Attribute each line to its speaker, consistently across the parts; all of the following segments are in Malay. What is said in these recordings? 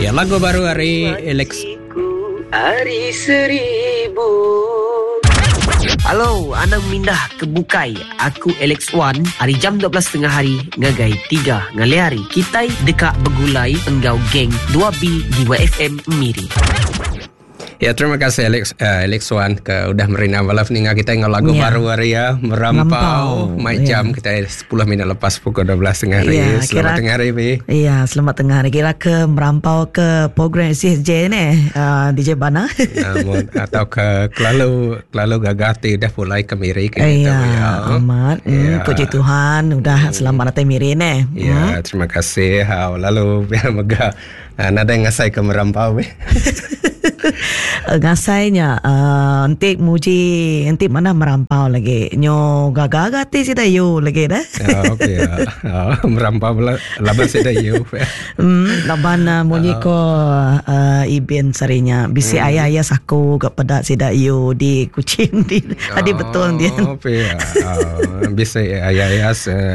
Speaker 1: Ya, lagu baru hari Alex.
Speaker 2: Hari seribu. Halo, Anang mindah ke Bukai. Aku Alex Wan. Hari jam 12 tengah hari ngagai 3 ngali hari. Kita dekat bergulai enggau geng 2B di YFM Miri.
Speaker 1: Ya, terima kasih Alex Wan udah merina balap ninga kita ngau lagu baru hari ya, Merampau. Jam kita 10 minit lepas pukul 12 tengah hari. Selamat tengah hari, Bi.
Speaker 3: Iya, selamat tengah hari. Kira ke merampau ke program CSJ ni, DJ Bana.
Speaker 1: Atau ke Kelalu Gagati dah mulai ke Miri ke
Speaker 3: kita. Iya, amat. Puji Tuhan udah selamat datang Miri ni.
Speaker 1: Ya, terima kasih. Lalu biar megah nada ngasai ke Merampau, Bi.
Speaker 3: Ngasainya entik muji entik mana merampau lagi nyo gagagati sida you lagi dah.
Speaker 1: Okey. Merampau laban sida you.
Speaker 3: Laban muji ko ibin sarinya bisi ayah saku kepada sida you di Kuching di adi betul dia.
Speaker 1: Bisi ayah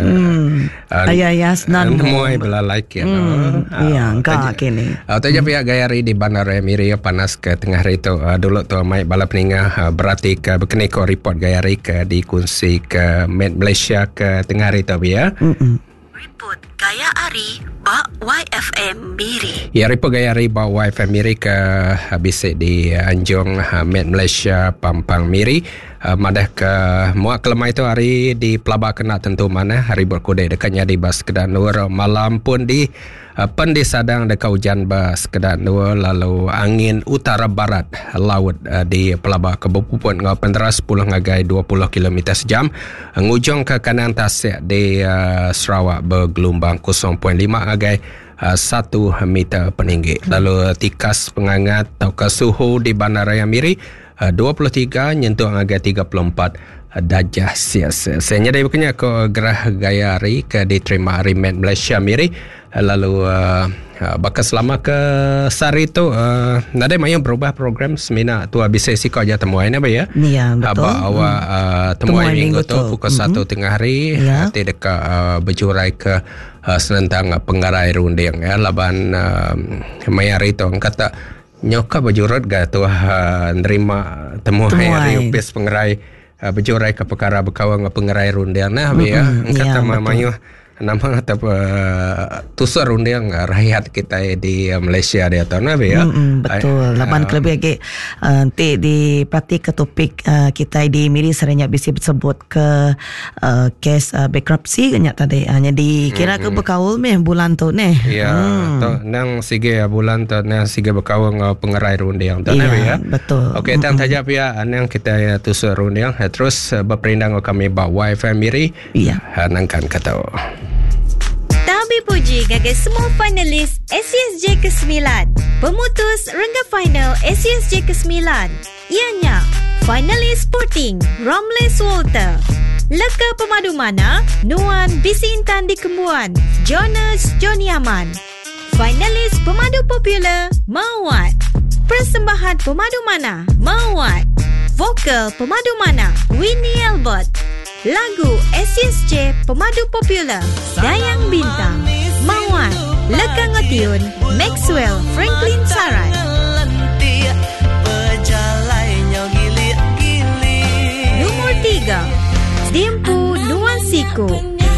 Speaker 3: nan
Speaker 1: moy bela like ya.
Speaker 3: Iya, enggak kini.
Speaker 1: Tapi pihak Gayari di Bandar Miri panas ke tengah hari tu dulu tu mai balap ninga berarti ke berkenai ko report Gayari ke dikunci ke Malaysia ke tengah hari tu ya.
Speaker 3: Report Gayari ba YFM Miri.
Speaker 1: Ya, report Gayari ba YFM Miri ke habis di Anjung Malaysia Pampang Miri. Madah ke muak kelemah itu hari di Pelabak kena tentu mana hari berkuda dekatnya di Bas Kedah Nur malam pun di Pendisadang dekat hujan Bas Kedah Nur lalu angin utara barat laut di Pelabak ke Bupupun ngau penderas 10 ngagai 20 km sejam ngujung ke kanan tasik di Sarawak bergelombang 0.5 ngagai 1 meter peninggi. Lalu tikas pengangat atau ke suhu di Bandaraya Miri 23 nyentuh angka 34 darjah Celsius. Saya nyadai bukannya ke gerah Gayari ke diterima hari Malaysia Miri. Lalu bakal selama ke sari tu nada mayu berubah program semina tu habis sesi kau aja temuan apa ya?
Speaker 3: Ya, betul.
Speaker 1: Awak temuan minggu tu pukul 1 tengah hari hati dekat berjurai ke senentang pengarai runding ya laban mayari tu kata nyoka berjurut ga tu nerima temuan hari upis pengerai berjurai ke perkara berkawang pengerai rundiang nah ya kata mayu nama atau tusar rundiang rakyat kita di Malaysia dia tahu nah ya.
Speaker 3: Betul. Laban kelebih lagi nanti di praktik ke topik kita di Miri serenya bisa disebut ke kes bankruptcy kenyak tadi hanya di kira ke berkawal meh bulan tu ni.
Speaker 1: Ya, tu nang sige bulan tu nang sige berkawal pengerai rundiang tu nah ya.
Speaker 3: Betul.
Speaker 1: Okey, tang tajap ya nang kita tusar rundiang terus berperindang kami bawa wifi Miri.
Speaker 3: Ya.
Speaker 1: Nangkan kata.
Speaker 4: Tabi puji gagai semua finalis SCSJ ke-9. Pemutus rengga final SCSJ ke-9. Ianya finalis sporting Romles Walter, Leka Pemadu Mana Nuan Bisi Intan di Kembuan Jonas Joni Aman. Finalis pemadu popular Mawat. Persembahan pemadu mana Mawat. Vokal pemadu mana Winnie Albert. Lagu SCSJ Pemadu Popular Dayang Bintang Mawat Leka Ngotiun Maxwell Franklin Saran. Nomor 3 Dimpu Nuan Siku